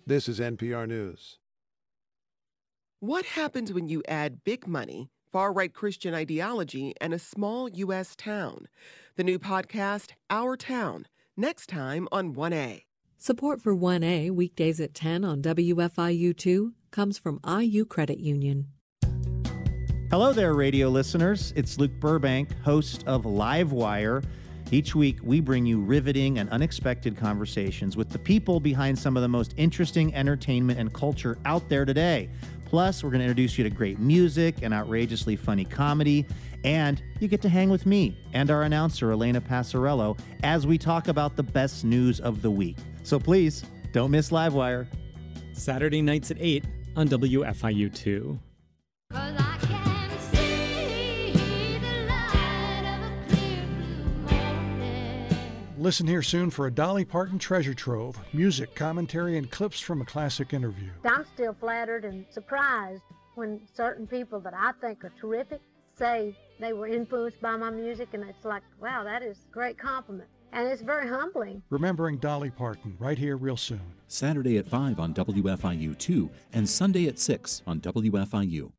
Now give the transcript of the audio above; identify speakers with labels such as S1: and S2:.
S1: This is NPR News.
S2: What happens when you add big money, far-right Christian ideology, and a small U.S. town? The new podcast, Our Town, next time on 1A.
S3: Support for 1A, weekdays at 10 on WFIU2, comes from IU Credit Union.
S4: Hello there, radio listeners. It's Luke Burbank, host of Livewire. Each week, we bring you riveting and unexpected conversations with the people behind some of the most interesting entertainment and culture out there today. Plus, we're going to introduce you to great music and outrageously funny comedy. And you get to hang with me and our announcer, Elena Passarello, as we talk about the best news of the week. So please, don't miss Livewire.
S5: Saturday nights at 8 on WFIU2.
S6: Listen here soon for a Dolly Parton treasure trove, music, commentary, and clips from a classic interview.
S7: I'm still flattered and surprised when certain people that I think are terrific say they were influenced by my music, and it's like, wow, that is a great compliment. And it's very humbling.
S6: Remembering Dolly Parton, right here real soon.
S8: Saturday at 5 on WFIU2 and Sunday at 6 on WFIU.